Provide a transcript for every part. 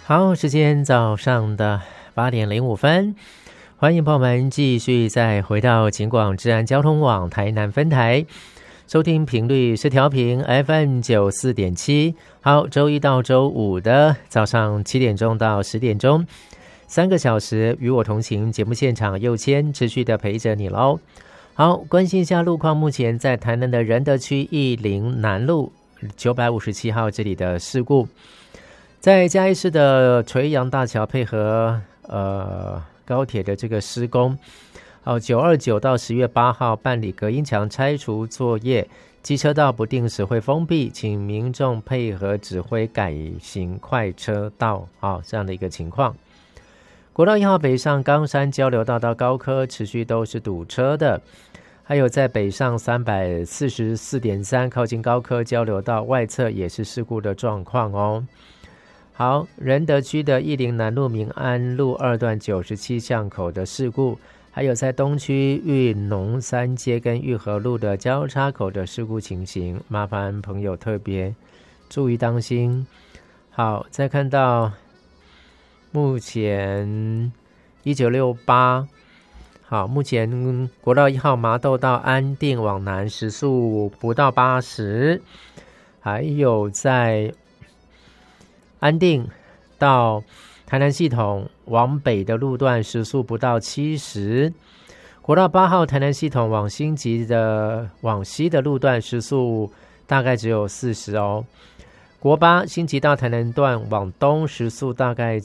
好，时间早上的8:05，欢迎朋友们继续再回到警广治安交通网台南分台，收听频率是调频 FM94.7。好，周一到周五的早上7点钟到10点钟，3个小时与我同行，节目现场右谦持续的陪着你喽。好，关心一下路况，目前在台南的仁德区义林南路957号这里的事故。在嘉义市的垂杨大桥配合高铁的这个施工，929到10月8号办理隔音墙拆除作业，机车道不定时会封闭，请民众配合指挥改行快车道这样的一个情况。国道1号北上冈山交流道到高科持续都是堵车的，还有在北上344.3靠近高科交流道外侧也是事故的状况哦。好，仁德区的义林南路民安路2段97巷口的事故，还有在东区裕农三街跟裕和路的交叉口的事故情形，麻烦朋友特别注意当心。好，再看到目前1968，好，目前国道1号麻豆到安定往南时速不到80，还有在安定到台南系统往北的路段时速不到70，国道8号台南系统往新集的往西的路段时速大概只有40哦。国8新集到台南段往东时速大概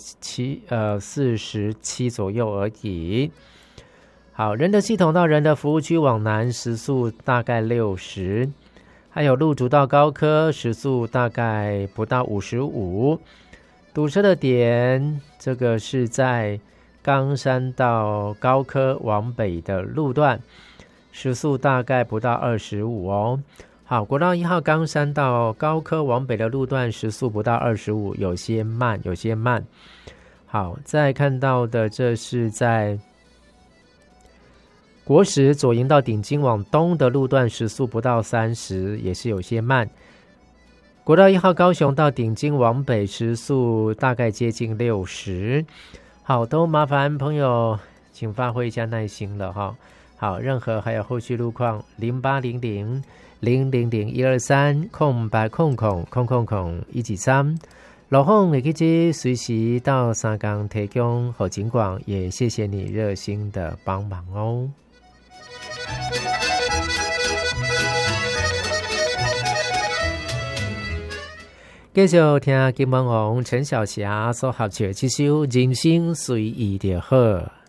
47左右而已。好，仁德系统到仁德服务区往南时速大概60，还有路竹到高科时速大概不到55。堵车的点，这个是在冈山到高科往北的路段，时速大概不到25哦。好，国道1号冈山到高科往北的路段时速不到25，有些慢，有些慢。好，再看到的这是在国十左营到顶金往东的路段时速不到30，也是有些慢。国道1号高雄到顶金往北时速大概接近60。好，都麻烦朋友请发挥一下耐心了哈。好，任何还有后续路况0800-000-123-0800-123，老洪也可以随时到三港提供好警广，也谢谢你热心的帮忙哦。继续听金门王陈小霞所合唱这首《人生随意就好》。